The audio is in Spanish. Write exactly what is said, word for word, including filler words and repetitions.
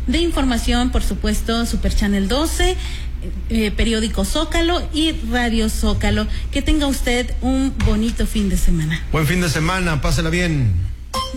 de información, por supuesto, Super Channel doce, eh, periódico Zócalo y Radio Zócalo. Que tenga usted un bonito fin de semana. Buen fin de semana, pásela bien.